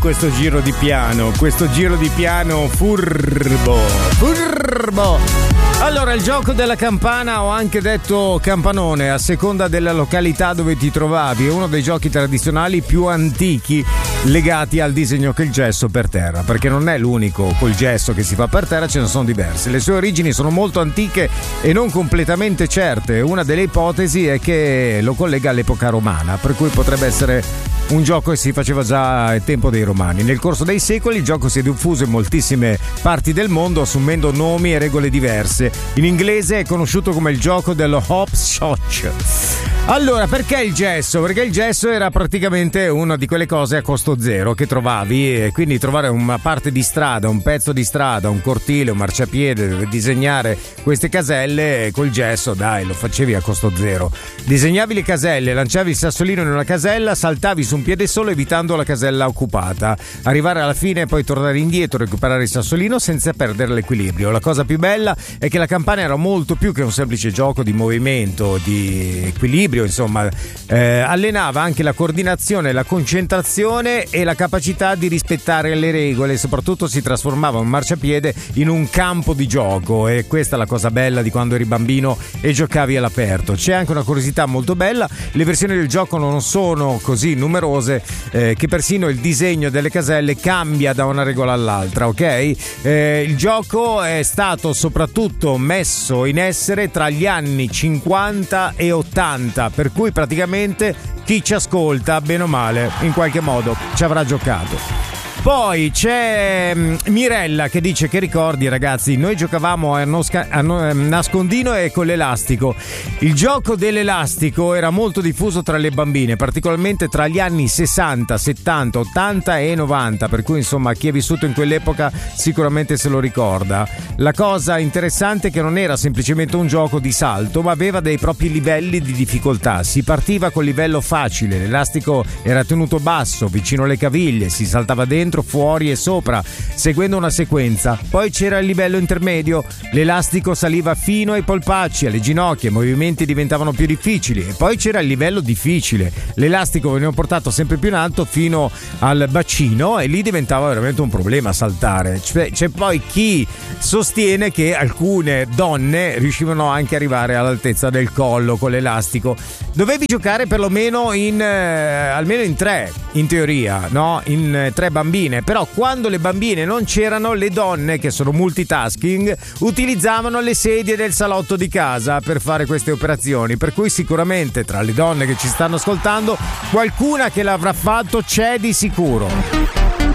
questo giro di piano furbo. Allora, il gioco della campana, o anche detto campanone, a seconda della località dove ti trovavi, è uno dei giochi tradizionali più antichi legati al disegno che il gesso per terra, perché non è l'unico col gesso che si fa per terra, ce ne sono diverse. Le sue origini sono molto antiche e non completamente certe. Una delle ipotesi è che lo collega all'epoca romana, per cui potrebbe essere un gioco che si faceva già al tempo dei Romani. Nel corso dei secoli il gioco si è diffuso in moltissime parti del mondo, assumendo nomi e regole diverse. In inglese è conosciuto come il gioco dello hopscotch. Allora, perché il gesso? Perché il gesso era praticamente una di quelle cose a costo zero che trovavi, e quindi trovare una parte di strada, un pezzo di strada, un cortile, un marciapiede dove disegnare queste caselle col gesso, dai, lo facevi a costo zero. Disegnavi le caselle, lanciavi il sassolino in una casella, saltavi su un piede solo evitando la casella occupata, arrivare alla fine e poi tornare indietro, recuperare il sassolino senza perdere l'equilibrio. La cosa più bella è che la campana era molto più che un semplice gioco di movimento, di equilibrio, insomma, allenava anche la coordinazione, la concentrazione e la capacità di rispettare le regole. Soprattutto si trasformava un marciapiede in un campo di gioco, e questa è la cosa bella di quando eri bambino e giocavi all'aperto. C'è anche una curiosità molto bella: le versioni del gioco non sono così numerose, che persino il disegno delle caselle cambia da una regola all'altra, ok? Il gioco è stato soprattutto messo in essere tra gli anni 50 e 80, per cui praticamente chi ci ascolta, bene o male, in qualche modo ci avrà giocato. Poi c'è Mirella che dice che ricordi, ragazzi, noi giocavamo a nascondino e con l'elastico. Il gioco dell'elastico era molto diffuso tra le bambine, particolarmente tra gli anni 60, 70, 80 e 90, per cui insomma chi è vissuto in quell'epoca sicuramente se lo ricorda. La cosa interessante è che non era semplicemente un gioco di salto, ma aveva dei propri livelli di difficoltà. Si partiva col livello facile, l'elastico era tenuto basso, vicino alle caviglie, si saltava dentro, fuori e sopra, seguendo una sequenza. Poi c'era il livello intermedio, l'elastico saliva fino ai polpacci, alle ginocchia, i movimenti diventavano più difficili. E poi c'era il livello difficile, l'elastico veniva portato sempre più in alto fino al bacino, e lì diventava veramente un problema saltare. C'è poi chi sostiene che alcune donne riuscivano anche ad arrivare all'altezza del collo con l'elastico. Dovevi giocare perlomeno almeno in tre, in teoria, no? In tre bambine. Però quando le bambine non c'erano, le donne, che sono multitasking, utilizzavano le sedie del salotto di casa per fare queste operazioni, per cui sicuramente tra le donne che ci stanno ascoltando qualcuna che l'avrà fatto c'è di sicuro.